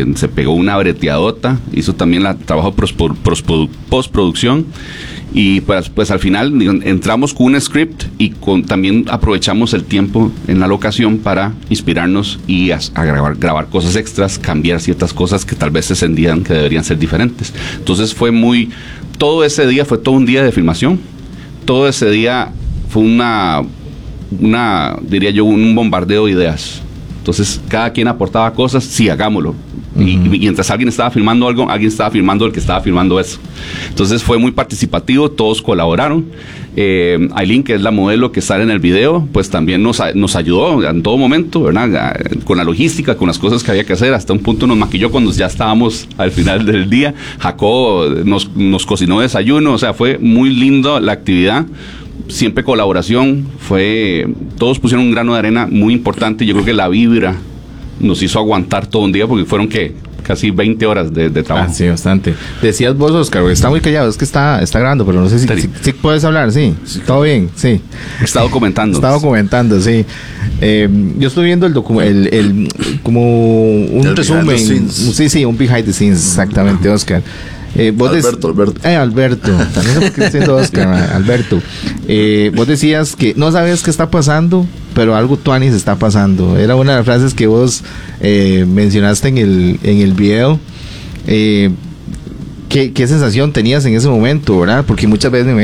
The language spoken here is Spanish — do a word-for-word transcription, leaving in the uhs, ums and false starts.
se, se pegó una breteadota, hizo también la trabajo de postproducción. Y pues, pues al final entramos con un script y con, también aprovechamos el tiempo en la locación para inspirarnos y a, a grabar, grabar cosas extras, cambiar ciertas cosas que tal vez se sentían que deberían ser diferentes. Entonces fue muy, todo ese día fue todo un día de filmación, todo ese día fue una, una diría yo, un bombardeo de ideas. Entonces cada quien aportaba cosas, sí, hagámoslo. Uh-huh. Y, y mientras alguien estaba filmando algo, alguien estaba filmando el que estaba filmando eso. Entonces fue muy participativo, todos colaboraron. Eh, Aileen, que es la modelo que sale en el video, pues también nos, nos ayudó en todo momento, ¿verdad? Con la logística, con las cosas que había que hacer. Hasta un punto nos maquilló cuando ya estábamos al final del día. Jacob nos, nos cocinó desayuno, o sea, fue muy lindo la actividad. Siempre colaboración, fue, todos pusieron un grano de arena muy importante. Yo creo que la vibra nos hizo aguantar todo un día porque fueron que casi veinte horas de, de trabajo. Ah, sí, bastante. Decías vos, Oscar, porque está muy callado, es que está, está grabando, pero no sé si, si, si puedes hablar, sí, sí, todo bien, sí. Está documentando. Está documentando, sí. Eh, yo estoy viendo el documento, el, el, como un el resumen. Sí, sí, un behind the scenes, exactamente, Oscar. Eh, vos Alberto, des... Alberto. Eh, Alberto. No sé por qué estoy diciendo Oscar, Alberto. Eh, vos decías que no sabes qué está pasando, pero algo tuanis está pasando. Era una de las frases que vos eh, mencionaste en el, en el video. Eh, ¿qué, ¿Qué sensación tenías en ese momento, verdad? Porque muchas veces me